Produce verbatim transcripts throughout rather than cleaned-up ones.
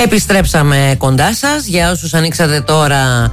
Επιστρέψαμε κοντά σας. Για όσους ανοίξατε τώρα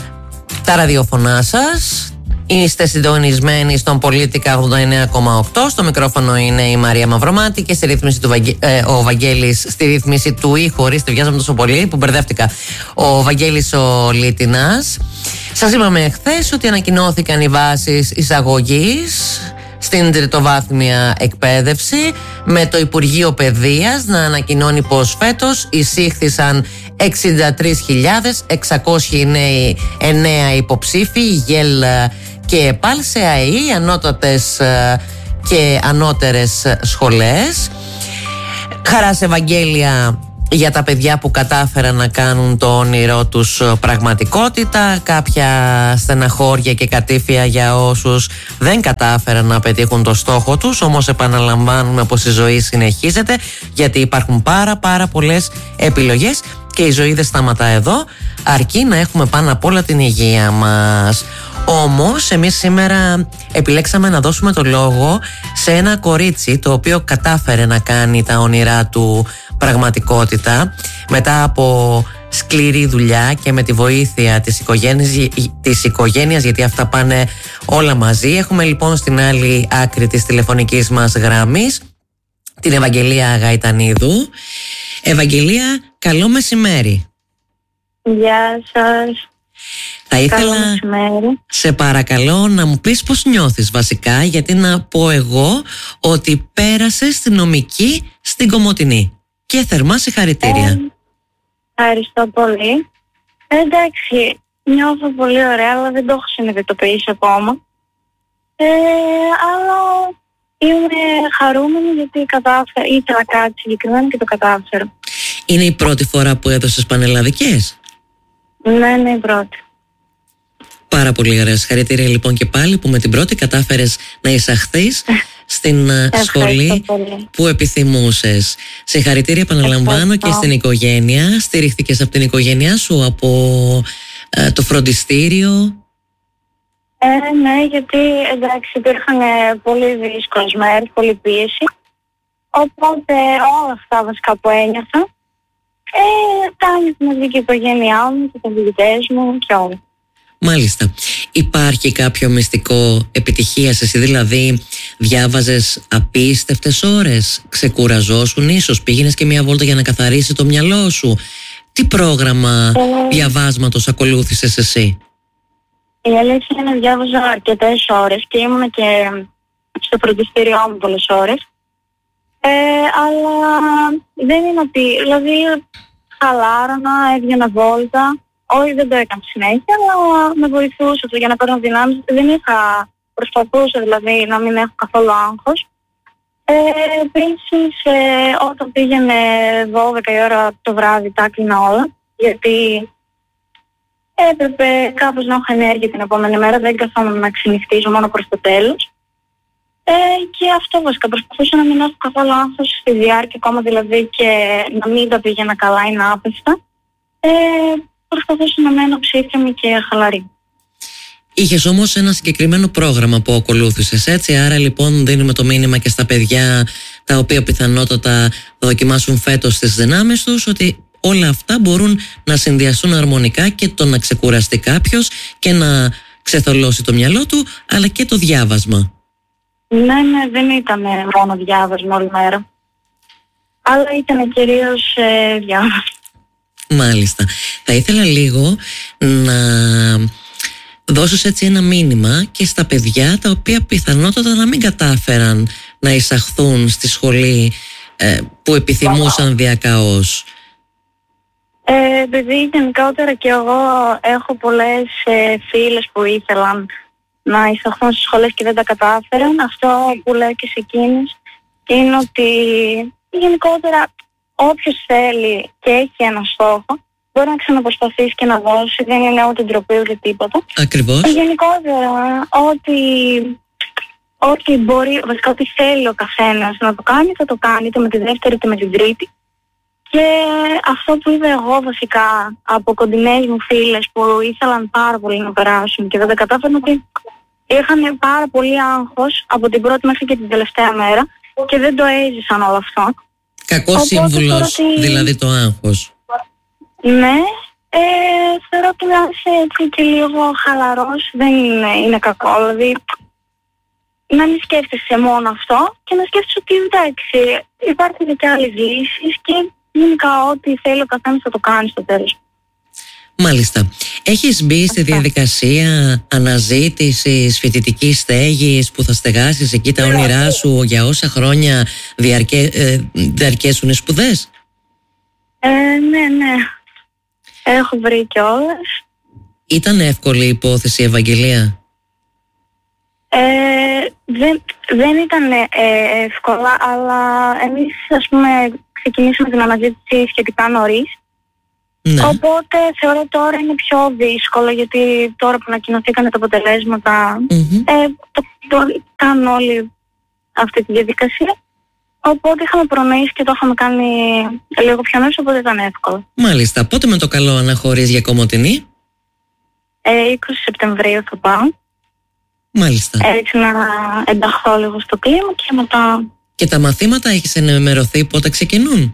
τα ραδιοφωνά σας, είστε συντονισμένοι στον Πολίτικα ογδόντα εννέα κόμμα οκτώ. Στο μικρόφωνο είναι η Μαρία Μαυρομάτη και στη ρύθμιση του Βαγγε... ε, ο Βαγγέλης, στη ρύθμιση του ήχου. Ορίστε, βιάζαμε τόσο πολύ που μπερδεύτηκα. Ο Βαγγέλης ο Λίτινας. Σας είπαμε χθες ότι ανακοινώθηκαν οι βάσεις εισαγωγής στην τριτοβάθμια εκπαίδευση, με το Υπουργείο Παιδείας να ανακοινώνει πως φέτος εισήχθησαν εξήντα τρεις χιλιάδες εξακόσιοι εννέα υποψήφοι ΓΕΛ και ΕΠΑΛ σε ΑΕΗ, ανώτατες και ανώτερες σχολές. Χαρά σε Ευαγγέλια για τα παιδιά που κατάφεραν να κάνουν το όνειρό τους πραγματικότητα, κάποια στεναχώρια και κατήφια για όσους δεν κατάφεραν να πετύχουν το στόχο τους. Όμως επαναλαμβάνουμε πως η ζωή συνεχίζεται, γιατί υπάρχουν πάρα πάρα πολλές επιλογές και η ζωή δεν σταματά εδώ, αρκεί να έχουμε πάνω απ' όλα την υγεία μας. Όμως εμείς σήμερα επιλέξαμε να δώσουμε το λόγο σε ένα κορίτσι το οποίο κατάφερε να κάνει τα όνειρά του πραγματικότητα μετά από σκληρή δουλειά και με τη βοήθεια της οικογένειας, της οικογένειας, γιατί αυτά πάνε όλα μαζί. Έχουμε λοιπόν στην άλλη άκρη της τηλεφωνικής μας γραμμής την Ευαγγελία Γαϊτανίδου. Ευαγγελία, καλό μεσημέρι. Γεια σας. Θα ήθελα, σε παρακαλώ, να μου πεις πώς νιώθεις βασικά, γιατί να πω εγώ ότι πέρασες στη νομική στην Κομοτηνή. Και θερμά συγχαρητήρια. Ε, ευχαριστώ πολύ. Ε, εντάξει, νιώθω πολύ ωραία, αλλά δεν το έχω συνειδητοποιήσει ακόμα. Ε, αλλά είμαι χαρούμενη γιατί κατάφερα, ήθελα κάτι συγκεκριμένο και το κατάφερα. Είναι η πρώτη φορά που έδωσες πανελλαδικές? Ναι, είναι η πρώτη. Πάρα πολύ ωραία. Συγχαρητήρια λοιπόν και πάλι που με την πρώτη κατάφερες να εισαχθείς στην σχολή που επιθυμούσες. Συγχαρητήρια, επαναλαμβάνω, και στην οικογένεια. Στηρίχθηκες από την οικογένειά σου, από ε, το φροντιστήριο? Ε, ναι, γιατί εντάξει υπήρχαν πολύ δύσκολες μέρες, πολύ πίεση. Οπότε όλα αυτά βασικά που ένιωθα, ε, τα ένιωθα και η οικογένειά μου και τα διαιτητές μου και όλα. Μάλιστα. Υπάρχει κάποιο μυστικό επιτυχίας? Εσύ δηλαδή διάβαζες απίστευτες ώρες, ξεκουραζόσουν ίσως, πήγαινες και μια βόλτα για να καθαρίσεις το μυαλό σου? Τι πρόγραμμα ε... διαβάσματος ακολούθησες εσύ? Η αλήθεια είναι να διάβαζα αρκετές ώρες και ήμουν και στο φροντιστήριό μου πολλές ώρες. Ε, αλλά δεν είναι ότι, δηλαδή χαλάρωνα, έβγαινα βόλτα. Όχι, δεν το έκανα συνέχεια, αλλά με βοηθούσε το για να παίρνω δυνάμεις. Δεν είχα, προσπαθούσα δηλαδή να μην έχω καθόλου άγχος. Ε, επίσης, ε, όταν πήγαινε δώδεκα η ώρα το βράδυ, τα έκλεινα όλα, γιατί έπρεπε κάπως να έχω ενέργεια την επόμενη μέρα, δεν καθόμουν να ξενυχτίζω μόνο προς το τέλος. Ε, και αυτό βασικά, προσπαθούσα να μην έχω καθόλου άγχος στη διάρκεια, ακόμα δηλαδή και να μην τα πήγαινα καλά ή να άπεστα. Ε, προσπαθούσα να μένω ψύχρεμη και χαλαρή. Είχες όμως ένα συγκεκριμένο πρόγραμμα που ακολούθησες, έτσι? Άρα λοιπόν δίνουμε το μήνυμα και στα παιδιά τα οποία πιθανότατα θα δοκιμάσουν φέτος τις δυνάμεις τους, ότι όλα αυτά μπορούν να συνδυαστούν αρμονικά, και το να ξεκουραστεί κάποιος και να ξεθολώσει το μυαλό του, αλλά και το διάβασμα. Ναι, ναι, δεν ήταν μόνο διάβασμα όλη μέρα, αλλά ήταν κυρίως ε, διάβασμα. Μάλιστα. Θα ήθελα λίγο να δώσεις έτσι ένα μήνυμα και στα παιδιά τα οποία πιθανότατα να μην κατάφεραν να εισαχθούν στη σχολή ε, που επιθυμούσαν διακαώς. Ε, επειδή γενικότερα και εγώ έχω πολλές ε, φίλες που ήθελαν να εισαχθούν στις σχολές και δεν τα κατάφεραν. Αυτό που λέω και σε εκείνες είναι ότι γενικότερα όποιος θέλει και έχει ένα στόχο μπορεί να ξαναπροσπαθήσει και να δώσει, δεν είναι ούτε ντροπή ούτε τίποτα. Ακριβώς. Και γενικότερα ότι, ότι μπορεί, βασικά ότι θέλει ο καθένας να το κάνει, θα το κάνει είτε με τη δεύτερη είτε με την τρίτη. Και αυτό που είδα εγώ βασικά από κοντινές μου φίλες που ήθελαν πάρα πολύ να περάσουν και δεν τα κατάφεραν, ότι είχαν πάρα πολύ άγχος από την πρώτη μέχρι και την τελευταία μέρα και δεν το έζησαν όλο αυτό. Κακός σύμβουλος, ότι... δηλαδή το άγχος. Ναι, ε, θεωρώ ότι να είσαι έτσι και λίγο χαλαρός δεν είναι, είναι κακό. Δηλαδή, να μην σκέφτεσαι μόνο αυτό και να σκέφτεσαι ότι εντάξει, υπάρχουν και άλλες λύσεις και γενικά ό,τι θέλει ο καθένας θα το κάνει στο τέλος. Μάλιστα. Έχεις μπει στη διαδικασία αναζήτησης φοιτητικής στέγης που θα στεγάσεις εκεί τα όνειρά σου για όσα χρόνια διαρκέ, ε, διαρκέσουν οι σπουδές? Ε, ναι, ναι. Έχω βρει κιόλας. Ήταν εύκολη η υπόθεση, Ευαγγελία? Ε, δεν, δεν ήταν ε, εύκολα, αλλά εμείς ας πούμε ξεκινήσαμε την αναζήτηση σχετικά νωρίς. Ναι. Οπότε θεωρώ τώρα είναι πιο δύσκολο, γιατί τώρα που ανακοινωθήκαν τα αποτελέσματα mm-hmm. ε, το, το κάνουν όλοι αυτή τη διαδικασία. Οπότε είχαμε προνοήσει και το είχαμε κάνει λίγο πιο νωρίς, οπότε ήταν εύκολο. Μάλιστα. Πότε με το καλό αναχωρείς για Κομοτηνή? Ε, είκοσι Σεπτεμβρίου θα πάω. Μάλιστα. Έτσι να ενταχθώ λίγο στο κλίμα και μετά... Και τα μαθήματα έχεις ενημερωθεί πότε ξεκινούν?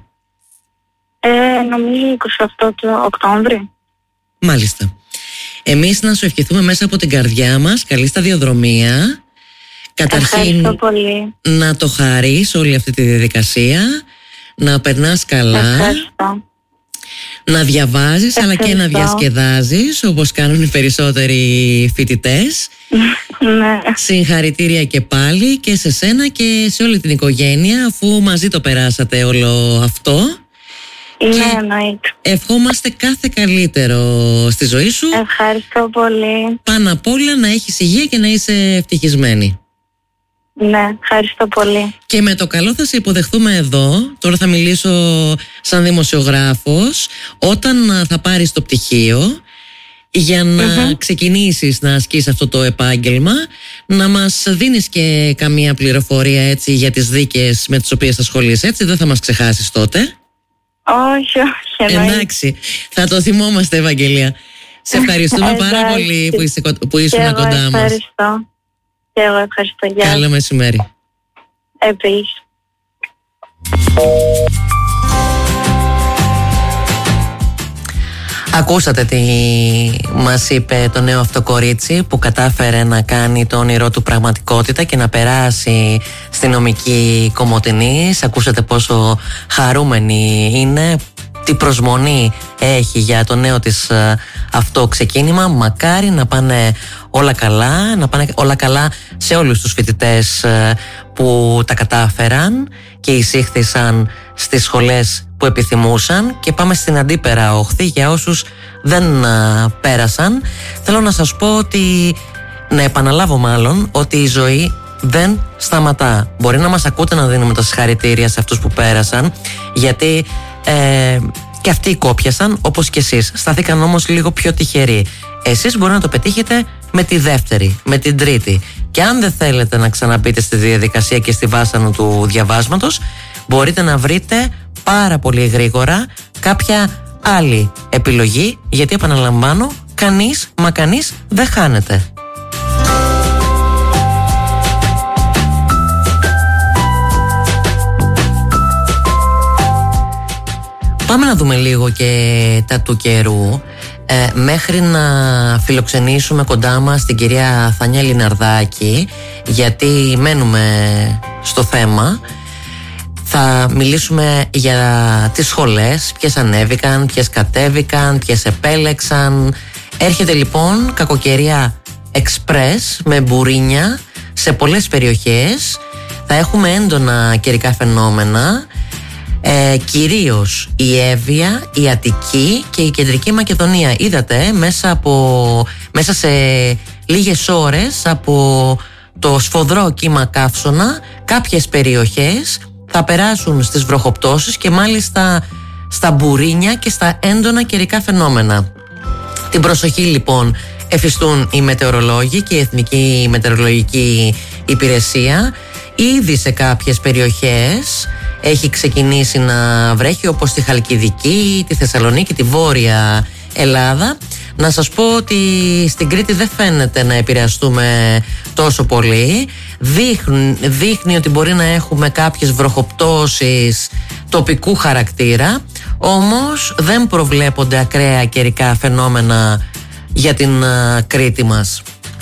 Ε, νομίζω είκοσι οκτώ του Οκτώβρη. Μάλιστα. Εμείς να σου ευχηθούμε μέσα από την καρδιά μας καλή σταδιοδρομία. Καταρχήν πολύ. Να το χαρείς όλη αυτή τη διαδικασία, να περνάς καλά. Ευχαριστώ. Να διαβάζεις αλλά και να διασκεδάζεις όπως κάνουν οι περισσότεροι φοιτητές. Ναι. Συγχαρητήρια και πάλι και σε σένα και σε όλη την οικογένεια, αφού μαζί το περάσατε όλο αυτό. Ναι, εννοείται. Ευχόμαστε κάθε καλύτερο στη ζωή σου. Ευχαριστώ πολύ. Πάνω απ' όλα να έχεις υγεία και να είσαι ευτυχισμένη. Ναι, ευχαριστώ πολύ. Και με το καλό θα σε υποδεχθούμε εδώ. Τώρα θα μιλήσω σαν δημοσιογράφος. Όταν θα πάρεις το πτυχίο, για να mm-hmm. ξεκινήσεις να ασκείς αυτό το επάγγελμα, να μας δίνεις και καμία πληροφορία έτσι για τις δίκες με τις οποίες θα ασχολείσαι, έτσι δεν θα μας ξεχάσεις τότε? Όχι, όχι. Εντάξει, θα το θυμόμαστε, Ευαγγελία. Σε ευχαριστούμε πάρα πολύ που, είσαι, που ήσουν κοντά μας. Ευχαριστώ. Και εγώ ευχαριστώ. Γεια. Καλό μεσημέρι. Επίσης. Ακούσατε τι μας είπε το νέο αυτό κορίτσι που κατάφερε να κάνει το όνειρό του πραγματικότητα και να περάσει στη νομική Κομοτηνής. Ακούσατε πόσο χαρούμενη είναι, τι προσμονή έχει για το νέο της αυτό ξεκίνημα. Μακάρι να πάνε όλα καλά, να πάνε όλα καλά σε όλους τους φοιτητές που τα κατάφεραν και εισήχθησαν στις σχολές που επιθυμούσαν. Και πάμε στην αντίπερα όχθη για όσους δεν α, πέρασαν. Θέλω να σας πω ότι, να επαναλάβω μάλλον, ότι η ζωή δεν σταματά. Μπορεί να μας ακούτε να δίνουμε τα συγχαρητήρια σε αυτούς που πέρασαν, γιατί ε, και αυτοί κόπιασαν όπως και εσείς. Στάθηκαν όμως λίγο πιο τυχεροί. Εσείς μπορεί να το πετύχετε με τη δεύτερη, με την τρίτη. Και αν δεν θέλετε να ξαναμπείτε στη διαδικασία και στη βάσανο του διαβάσματος, μπορείτε να βρείτε πάρα πολύ γρήγορα κάποια άλλη επιλογή, γιατί επαναλαμβάνω, κανείς μα κανείς δεν χάνεται. Πάμε να δούμε λίγο και τα του καιρού. Ε, μέχρι να φιλοξενήσουμε κοντά μας την κυρία Θανιά Λιναρδάκη, γιατί μένουμε στο θέμα, θα μιλήσουμε για τις σχολές, ποιες ανέβηκαν, ποιες κατέβηκαν, ποιες επέλεξαν. Έρχεται λοιπόν κακοκαιρία εξπρές με μπουρίνια σε πολλές περιοχές. Θα έχουμε έντονα καιρικά φαινόμενα. Ε, κυρίως η Εύβοια, η Αττική και η Κεντρική Μακεδονία. Είδατε μέσα, από, μέσα σε λίγες ώρες από το σφοδρό κύμα καύσωνα κάποιες περιοχές θα περάσουν στις βροχοπτώσεις και μάλιστα στα μπουρίνια και στα έντονα καιρικά φαινόμενα. Την προσοχή λοιπόν εφιστούν οι μετεωρολόγοι και η Εθνική Μετεωρολογική Υπηρεσία. Ήδη σε κάποιες περιοχές έχει ξεκινήσει να βρέχει, όπως στη Χαλκιδική, τη Θεσσαλονίκη, τη Βόρεια Ελλάδα. Να σας πω ότι στην Κρήτη δεν φαίνεται να επηρεαστούμε τόσο πολύ. Δείχνει, δείχνει ότι μπορεί να έχουμε κάποιες βροχοπτώσεις τοπικού χαρακτήρα. Όμως δεν προβλέπονται ακραία καιρικά φαινόμενα για την uh, Κρήτη μας.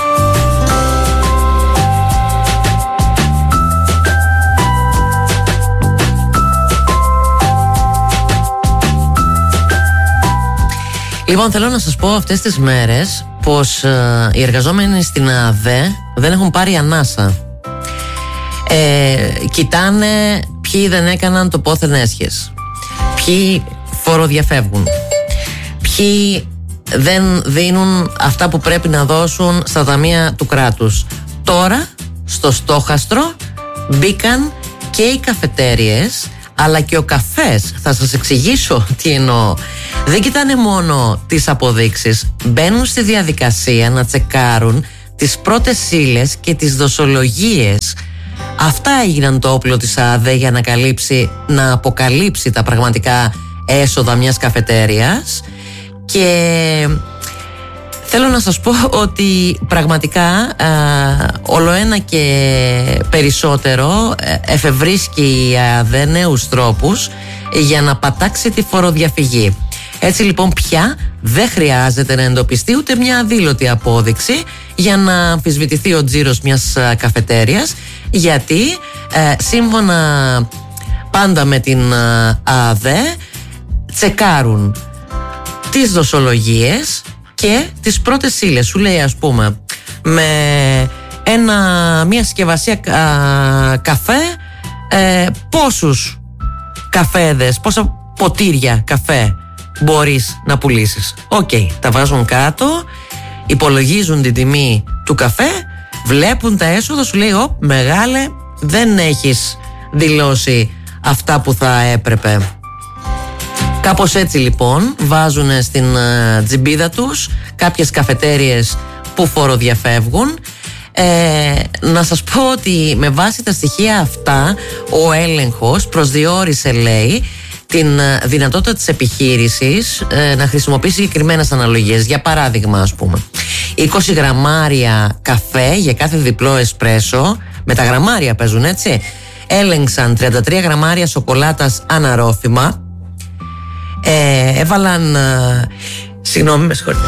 Λοιπόν, θέλω να σας πω αυτές τις μέρες πως uh, οι εργαζόμενοι στην ΑΔΕ δεν έχουν πάρει ανάσα. Ε, κοιτάνε ποιοι δεν έκαναν το πόθεν έσχες, ποιοι φοροδιαφεύγουν, ποιοι δεν δίνουν αυτά που πρέπει να δώσουν στα ταμεία του κράτους. Τώρα στο στόχαστρο μπήκαν και οι καφετέριες, αλλά και ο καφές. Θα σας εξηγήσω τι εννοώ. Δεν κοιτάνε μόνο τις αποδείξεις, μπαίνουν στη διαδικασία να τσεκάρουν τις πρώτες ύλες και τις δοσολογίες. Αυτά έγιναν το όπλο της ΑΔΕ για να, καλύψει, να αποκαλύψει τα πραγματικά έσοδα μιας καφετέριας. Και θέλω να σας πω ότι πραγματικά α, ολοένα και περισσότερο εφευρίσκει η ΑΔΕ νέους τρόπους για να πατάξει τη φοροδιαφυγή. Έτσι λοιπόν πια δεν χρειάζεται να εντοπιστεί ούτε μια αδήλωτη απόδειξη για να αμφισβητηθεί ο τζίρος μιας καφετέριας, γιατί ε, σύμφωνα πάντα με την ΑΔΕ τσεκάρουν τις δοσολογίες και τις πρώτες ύλες. Σου λέει, ας πούμε, με ένα, μια συσκευασία α, καφέ ε, πόσους καφέδες, πόσα ποτήρια καφέ μπορείς να πουλήσεις. Οκ, okay, τα βάζουν κάτω, υπολογίζουν την τιμή του καφέ, βλέπουν τα έσοδα, σου λέει, «Ωπ, μεγάλε, δεν έχεις δηλώσει αυτά που θα έπρεπε». Κάπως έτσι λοιπόν βάζουν στην uh, τζιμπίδα τους κάποιες καφετέριες που φοροδιαφεύγουν. Ε, να σας πω ότι με βάση τα στοιχεία αυτά ο έλεγχος προσδιορίσε, λέει, την uh, δυνατότητα της επιχείρησης uh, να χρησιμοποιήσει συγκεκριμένες αναλογίες. Για παράδειγμα, ας πούμε, είκοσι γραμμάρια καφέ για κάθε διπλό εσπρέσο, με τα γραμμάρια παίζουν, έτσι. Έλεγξαν τριάντα τρία γραμμάρια σοκολάτας αναρρόφημα. Ε, έβαλαν ε, συγγνώμη με συγχωρείτε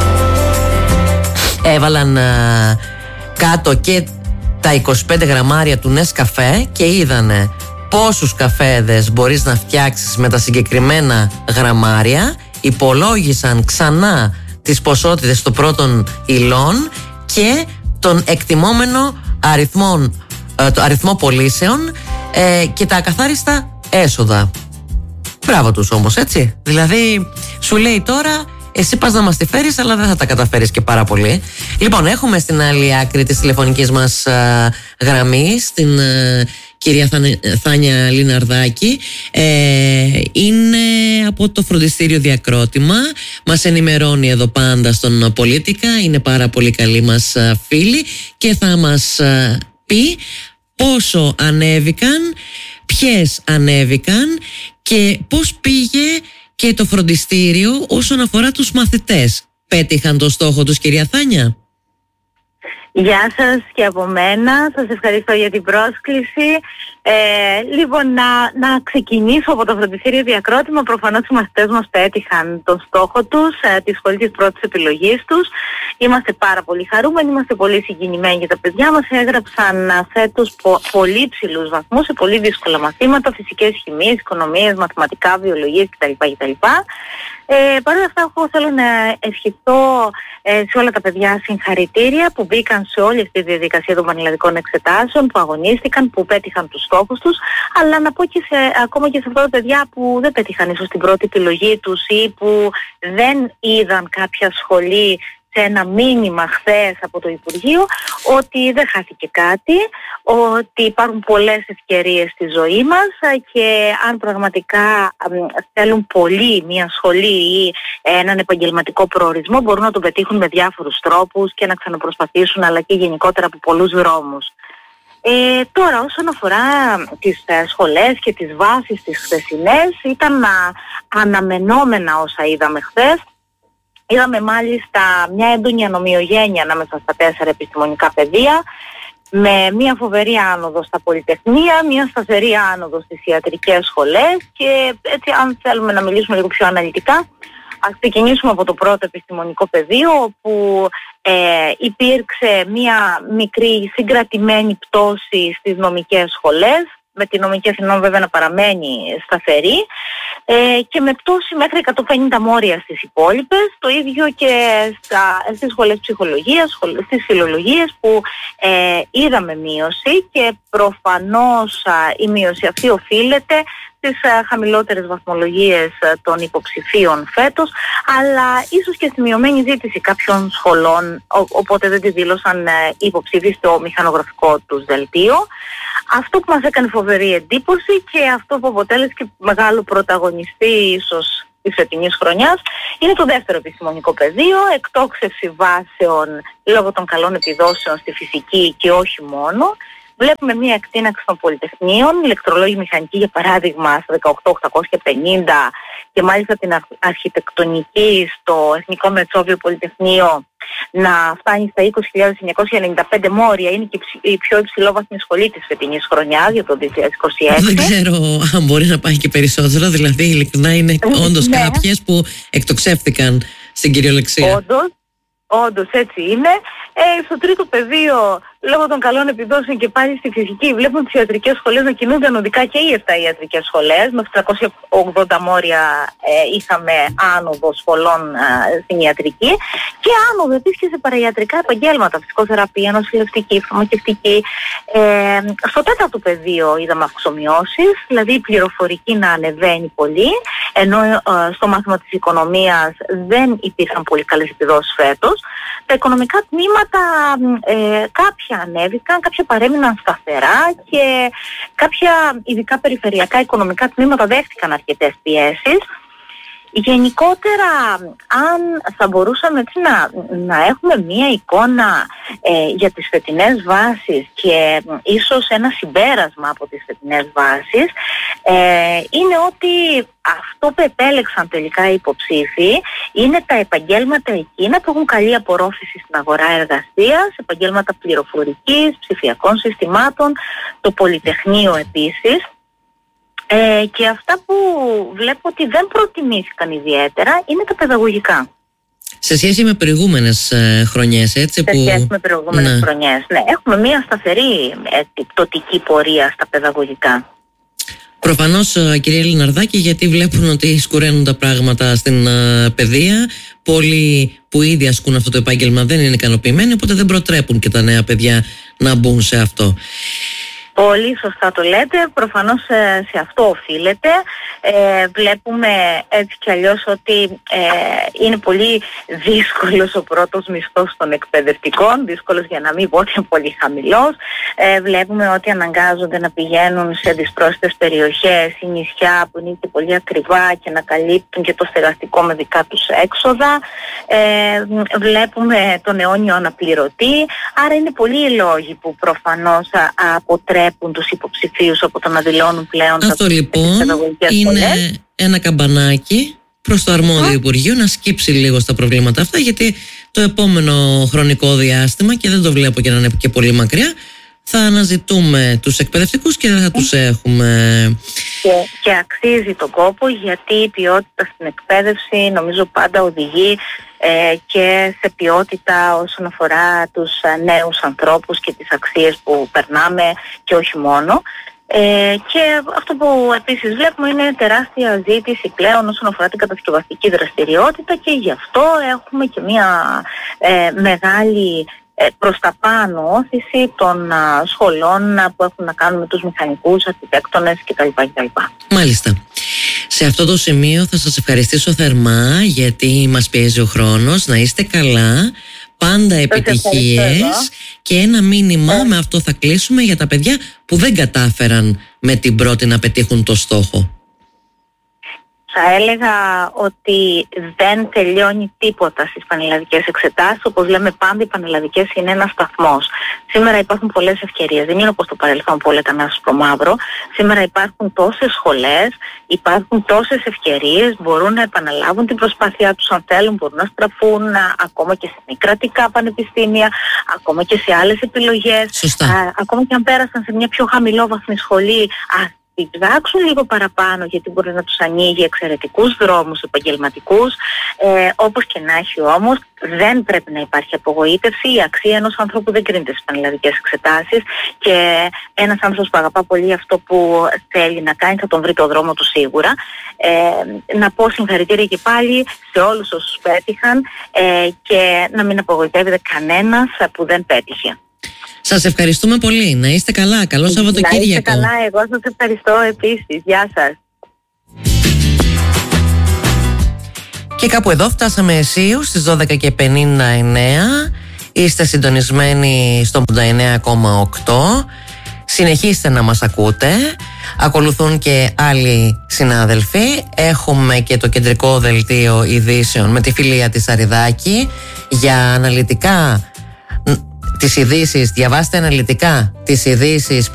έβαλαν ε, κάτω και τα είκοσι πέντε γραμμάρια του Νεσκαφέ και είδανε πόσους καφέδες μπορείς να φτιάξεις με τα συγκεκριμένα γραμμάρια, υπολόγισαν ξανά τις ποσότητες των πρώτων υλών και τον εκτιμόμενο αριθμό, ε, το αριθμό πωλήσεων ε, και τα ακαθάριστα έσοδα. Μπράβο τους όμως, έτσι. Δηλαδή σου λέει τώρα εσύ πας να μας τη φέρεις, αλλά δεν θα τα καταφέρεις και πάρα πολύ. Λοιπόν, έχουμε στην άλλη άκρη της τηλεφωνικής μας α, γραμμής την α, κυρία Θάνια Λιναρδάκη. Ε, είναι από το φροντιστήριο Διακρότημα. Μας ενημερώνει εδώ πάντα στον Πολίτικα. Είναι πάρα πολύ καλή μας α, φίλη και θα μας α, πει πόσο ανέβηκαν, ποιες ανέβηκαν και πώς πήγε και το φροντιστήριο όσον αφορά τους μαθητές. Πέτυχαν το στόχο τους, κυρία Θάνια? Γεια σας και από μένα. Σας ευχαριστώ για την πρόσκληση. Ε, λοιπόν, να, να ξεκινήσω από το φροντιστήριο Διακρότημα. Προφανώς οι μαθητές μας πέτυχαν τον στόχο τους, ε, τη σχολή της πρώτης επιλογής τους. Είμαστε πάρα πολύ χαρούμενοι, είμαστε πολύ συγκινημένοι για τα παιδιά μας. Έγραψαν φέτος πο, πολύ ψηλούς βαθμούς σε πολύ δύσκολα μαθήματα, φυσικές χημίες, οικονομίες, μαθηματικά, βιολογίες κτλ. κτλ. Ε, Παρ' όλα αυτά, εγώ θέλω να ευχηθώ ε, σε όλα τα παιδιά συγχαρητήρια που μπήκαν σε όλη αυτή τη διαδικασία των πανελλαδικών εξετάσεων, που αγωνίστηκαν, που πέτυχαν τους στόχους τους, αλλά να πω και σε, ακόμα και σε αυτά τα παιδιά που δεν πέτυχαν ίσως την πρώτη επιλογή τους ή που δεν είδαν κάποια σχολή σε ένα μήνυμα χθες από το Υπουργείο, ότι δεν χάθηκε κάτι, ότι υπάρχουν πολλές ευκαιρίες στη ζωή μας και αν πραγματικά θέλουν πολύ μια σχολή ή έναν επαγγελματικό προορισμό, μπορούν να το πετύχουν με διάφορους τρόπους και να ξαναπροσπαθήσουν, αλλά και γενικότερα από πολλούς δρόμους. Ε, τώρα όσον αφορά τις ε, σχολές και τις βάσεις τις χθεσινές, ήταν α, αναμενόμενα όσα είδαμε χθες. Είδαμε μάλιστα μια έντονη ανομοιογένεια ανάμεσα στα τέσσερα επιστημονικά πεδία με μια φοβερή άνοδο στα πολυτεχνία, μια σταθερή άνοδο στις ιατρικές σχολές και έτσι αν θέλουμε να μιλήσουμε λίγο πιο αναλυτικά, ας ξεκινήσουμε από το πρώτο επιστημονικό πεδίο, όπου ε, υπήρξε μια μικρή συγκρατημένη πτώση στις νομικές σχολές, με τη νομική Αθηνών βέβαια να παραμένει σταθερή, ε, και με πτώση μέχρι εκατόν πενήντα μόρια στις υπόλοιπες, το ίδιο και στα, στις σχολές ψυχολογίας, στις φιλολογίες που ε, είδαμε μείωση και προφανώς α, η μείωση αυτή οφείλεται στις α, χαμηλότερες βαθμολογίες α, των υποψηφίων φέτος, αλλά ίσως και στη μειωμένη ζήτηση κάποιων σχολών, ο, οπότε δεν τη δήλωσαν ε, οι υποψήφοι στο μηχανογραφικό τους δελτίο. Αυτό που μας έκανε φοβερή εντύπωση και αυτό που αποτέλεσε και μεγάλο πρωταγωνιστή ίσως της φετινής χρονιάς είναι το δεύτερο επιστημονικό πεδίο, εκτόξευση βάσεων λόγω των καλών επιδόσεων στη φυσική και όχι μόνο. Βλέπουμε μια εκτείναξη των πολυτεχνείων, ηλεκτρολόγοι μηχανική για παράδειγμα στα δεκαοκτώ χιλιάδες οκτακόσια πενήντα και μάλιστα την αρχιτεκτονική στο Εθνικό Μετσόβιο Πολυτεχνείο να φτάνει στα είκοσι χιλιάδες εννιακόσια ενενήντα πέντε μόρια. Είναι και η πιο υψηλόβαθμη σχολή της φετινής χρονιάς για το δύο χιλιάδες είκοσι έξι. Δεν ξέρω αν μπορεί να πάει και περισσότερο, δηλαδή ειλικρινά είναι όντως ναι. κάποιες που εκτοξεύτηκαν στην κυριολεξία. Όντως, όντως έτσι είναι. Ε, στο τρίτο πεδίο, λόγω των καλών επιδόσεων και πάλι στη φυσική, βλέπουμε τις ιατρικές σχολές να κινούνται ανωδικά και οι επτά ιατρικές σχολές. Με τριακόσια ογδόντα μόρια ε, είχαμε άνοδο σχολών ε, στην ιατρική και άνοδο επίσης και σε παραϊατρικά επαγγέλματα, φυσικοθεραπεία, νοσηλευτική, φαρμακευτική. Ε, στο τέταρτο πεδίο είδαμε αυξομοιώσεις, δηλαδή η πληροφορική να ανεβαίνει πολύ, ενώ ε, στο μάθημα της οικονομίας δεν υπήρχαν πολύ καλές επιδόσεις φέτος. Τα οικονομικά τμήματα ε, κάποια ανέβηκαν, κάποια παρέμειναν σταθερά και κάποια ειδικά περιφερειακά οικονομικά τμήματα δέχτηκαν αρκετές πιέσεις. Γενικότερα, αν θα μπορούσαμε έτσι να, να έχουμε μία εικόνα ε, για τις φετινές βάσεις και ε, ίσως ένα συμπέρασμα από τις φετινές βάσεις, ε, είναι ότι αυτό που επέλεξαν τελικά οι υποψήφοι είναι τα επαγγέλματα εκείνα που έχουν καλή απορρόφηση στην αγορά εργασίας, επαγγέλματα πληροφορικής, ψηφιακών συστημάτων, το πολυτεχνείο επίσης. Ε, και αυτά που βλέπω ότι δεν προτιμήθηκαν ιδιαίτερα είναι τα παιδαγωγικά. Σε σχέση με προηγούμενες ε, χρονιές, έτσι. Σε που... σχέση με προηγούμενες ναι. χρονιές, ναι. Έχουμε μια σταθερή ε, πτωτική πορεία στα παιδαγωγικά. Προφανώς, κυρία Λιναρδάκη, γιατί βλέπουν ότι σκουραίνουν τα πράγματα στην uh, παιδεία. Πολλοί που ήδη ασκούν αυτό το επάγγελμα δεν είναι ικανοποιημένοι, οπότε δεν προτρέπουν και τα νέα παιδιά να μπουν σε αυτό. Πολύ σωστά το λέτε, προφανώς σε, σε αυτό οφείλεται. Ε, βλέπουμε έτσι κι αλλιώς ότι ε, είναι πολύ δύσκολος ο πρώτος μισθός των εκπαιδευτικών, δύσκολος για να μην πω ότι είναι πολύ χαμηλός. Ε, βλέπουμε ότι αναγκάζονται να πηγαίνουν σε δυσπρόσιτες περιοχές ή νησιά που είναι και πολύ ακριβά και να καλύπτουν και το στεγαστικό με δικά τους έξοδα. Ε, βλέπουμε τον αιώνιο αναπληρωτή, άρα είναι πολλοί οι λόγοι που προφανώς αποτρέπουν τους υποψηφίους από το να δηλώνουν πλέον. Αυτό τα λοιπόν είναι σχολές. Ένα καμπανάκι προς το αρμόδιο Υπουργείο να σκύψει λίγο στα προβλήματα αυτά, γιατί το επόμενο χρονικό διάστημα, και δεν το βλέπω και να είναι και πολύ μακριά, θα αναζητούμε τους εκπαιδευτικούς και δεν θα τους έχουμε. Και, και αξίζει τον κόπο, γιατί η ποιότητα στην εκπαίδευση νομίζω πάντα οδηγεί ε, και σε ποιότητα όσον αφορά τους νέους ανθρώπους και τις αξίες που περνάμε και όχι μόνο. Ε, και αυτό που επίσης βλέπουμε είναι τεράστια ζήτηση πλέον όσον αφορά την κατασκευαστική δραστηριότητα και γι' αυτό έχουμε και μια ε, μεγάλη ε, προς τα πάνω όθηση των α, σχολών α, που έχουν να κάνουν με τους μηχανικούς, αρχιτέκτονες κτλ. κτλ. Μάλιστα. Σε αυτό το σημείο θα σας ευχαριστήσω θερμά, γιατί μας πιέζει ο χρόνος. Να είστε καλά, πάντα επιτυχίες, και ένα μήνυμα, ε. με αυτό θα κλείσουμε, για τα παιδιά που δεν κατάφεραν με την πρώτη να πετύχουν το στόχο. Θα έλεγα ότι δεν τελειώνει τίποτα στις πανελλαδικές εξετάσεις. Όπως λέμε πάντα, οι πανελλαδικές είναι ένας σταθμός. Σήμερα υπάρχουν πολλές ευκαιρίες. Δεν είναι όπως το παρελθόν που όλα ήταν άσπρο μαύρο. Σήμερα υπάρχουν τόσες σχολές, υπάρχουν τόσες ευκαιρίες, μπορούν να επαναλάβουν την προσπάθειά τους αν θέλουν, μπορούν να στραφούν α, ακόμα και σε μη κρατικά πανεπιστήμια, ακόμα και σε άλλες επιλογές. Α, ακόμα και αν πέρασαν σε μια πιο χαμηλόβαθμη σχολή, α, ψάξουν λίγο παραπάνω, γιατί μπορεί να τους ανοίγει εξαιρετικούς δρόμους επαγγελματικούς. Ε, όπως και να έχει όμως, δεν πρέπει να υπάρχει απογοήτευση. Η αξία ενός ανθρώπου δεν κρίνεται στις πανελλαδικές εξετάσεις και ένας άνθρωπος που αγαπά πολύ αυτό που θέλει να κάνει θα τον βρει το δρόμο του σίγουρα. Ε, να πω συγχαρητήρια και πάλι σε όλους όσους πέτυχαν ε, και να μην απογοητεύεται κανένας που δεν πέτυχε. Σας ευχαριστούμε πολύ. Να είστε καλά. Καλό Σαββατοκύριακο. Να είστε καλά. Εγώ σας ευχαριστώ επίσης. Γεια σας. Και κάπου εδώ φτάσαμε αισίως στις δώδεκα και πενήντα εννέα. Είστε συντονισμένοι στο ογδόντα εννέα κόμμα οκτώ. Συνεχίστε να μας ακούτε. Ακολουθούν και άλλοι συνάδελφοι. Έχουμε και το κεντρικό δελτίο ειδήσεων με τη Φιλία της Αριδάκη για αναλυτικά τις ειδήσεις. Διαβάστε αναλυτικά τις ειδήσεις